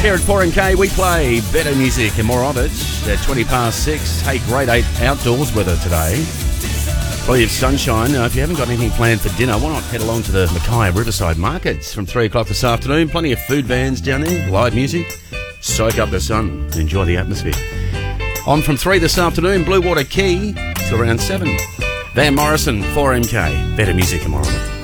Here at 4MK, we play better music and more of it at 20 past 6. Hey, grade 8 outdoors weather today. Plenty of sunshine. Now, if you haven't got anything planned for dinner, why not head along to the Mackay Riverside Markets from 3 o'clock this afternoon. Plenty of food vans down there, live music. Soak up the sun and enjoy the atmosphere. On from 3 this afternoon, Blue Water Quay till around 7. Van Morrison, 4MK, better music and more of it.